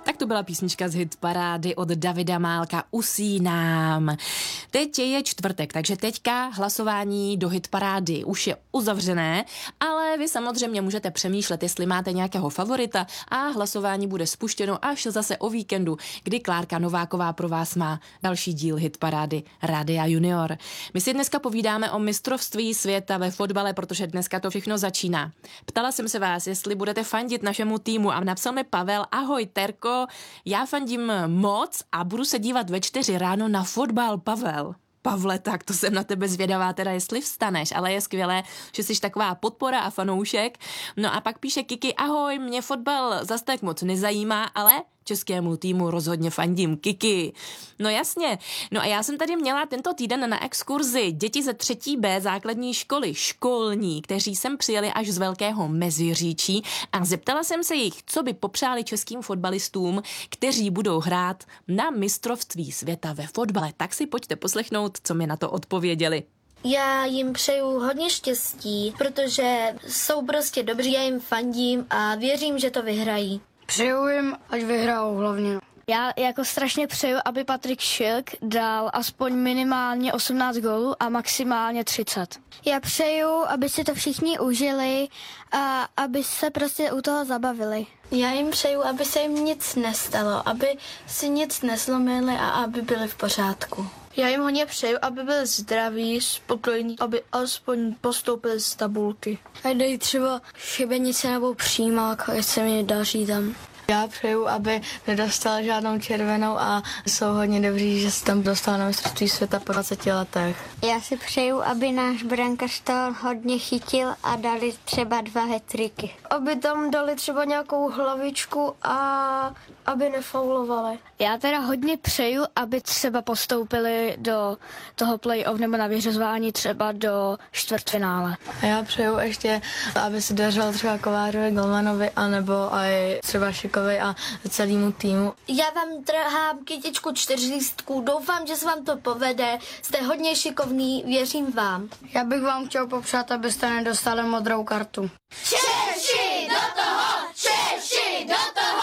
Tak to byla písnička z hitparády od Davida Málka Usínám. Teď je čtvrtek, takže teďka hlasování do hitparády už je uzavřené, ale vy samozřejmě můžete přemýšlet, jestli máte nějakého favorita a hlasování bude spuštěno až zase o víkendu, kdy Klárka Nováková pro vás má další díl hitparády Rádia Junior. My si dneska povídáme o mistrovství světa ve fotbale, protože dneska to všechno začíná. Ptala jsem se vás, jestli budete fandit našemu týmu a napsal mi Pavel: ahoj Terko, já fandím moc a budu se dívat ve 4 ráno na fotbal. Pavle, tak to jsem na tebe zvědavá, teda jestli vstaneš, ale je skvělé, že jsi taková podpora a fanoušek. No a pak píše Kiki: ahoj, mě fotbal zas tak moc nezajímá, ale českému týmu rozhodně fandím. Kiki. No jasně. No a já jsem tady měla tento týden na exkurzi děti ze 3. B základní školy školní, kteří sem přijeli až z Velkého Meziříčí a zeptala jsem se jich, co by popřáli českým fotbalistům, kteří budou hrát na mistrovství světa ve fotbale. Tak si pojďte poslechnout, co mi na to odpověděli. Já jim přeju hodně štěstí, protože jsou prostě dobří, já jim fandím a věřím, že to vyhrají. Přeju jim, ať vyhrajou hlavně. Já jako strašně přeju, aby Patrik Šilk dal aspoň minimálně 18 gólů a maximálně 30. Já přeju, aby si to všichni užili a aby se prostě u toho zabavili. Já jim přeju, aby se jim nic nestalo, aby si nic neslomili a aby byli v pořádku. Já jim hodně přeju, aby byli zdraví, spokojení, aby alespoň postoupili z tabulky. A dají třeba šibenice nebo přímák, ať se mi daří tam. Já přeju, aby nedostala žádnou červenou a jsou hodně dobří, že se tam dostal na mistrovství světa po 20 letech. Já si přeju, aby náš brankář to hodně chytil a dali třeba 2 hat-tricky. Aby tam dali třeba nějakou hlavičku a aby nefaulovali. Já teda hodně přeju, aby třeba postoupili do toho play-off nebo na vyřazování třeba do čtvrtfinále. A já přeju ještě, aby se dařilo třeba Kovářovi, Golmanovi, anebo i třeba Šikovi a celému týmu. Já vám trhám kytičku 4 lístků, doufám, že se vám to povede, jste hodně šikovný, věřím vám. Já bych vám chtěl popřát, abyste nedostali modrou kartu. Češi do toho! Češi do toho!